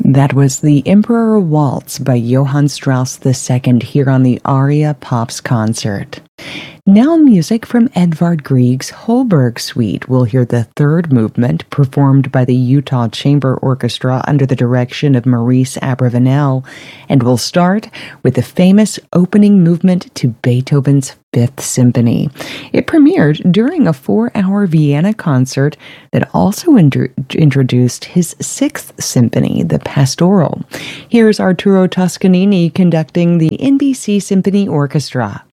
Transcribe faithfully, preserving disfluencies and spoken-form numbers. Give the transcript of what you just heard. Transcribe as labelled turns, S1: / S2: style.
S1: That was the Emperor Waltz by Johann Strauss the Second here on the Aria Pops concert. Now music from Edvard Grieg's Holberg Suite. We'll hear the third movement performed by the Utah Chamber Orchestra under the direction of Maurice Abravanel, and we'll start with the famous opening movement to Beethoven's Fifth Symphony. It premiered during a four-hour Vienna concert that also in- introduced his Sixth Symphony, the Pastoral. Here's Arturo Toscanini conducting the N B C Symphony Orchestra.